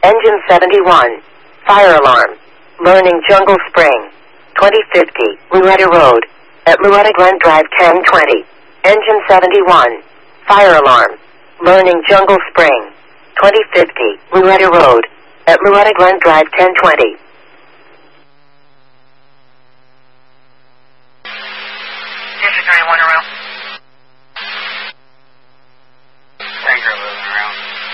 Engine 71. Fire alarm. Learning Jungle Spring. 2050. Louetta Road. At Louetta Glen Drive 1020. Engine 71. Fire alarm. Learning Jungle Spring. 2050. Louetta Road. At Louetta Glen Drive 1020. District 31 around.